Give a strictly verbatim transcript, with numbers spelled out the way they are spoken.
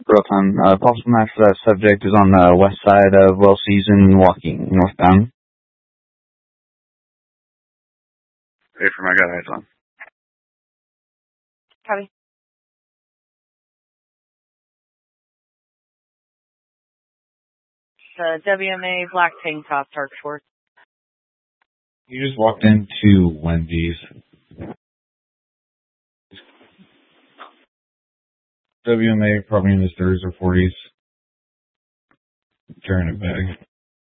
Real time. Uh, possible match for that subject is on the west side of Well Season, walking northbound. Wait for my guy eyes on. Copy. The W M A black tank top, dark shorts. You just walked into Wendy's. W M A probably in his thirties or forties. Carrying a bag.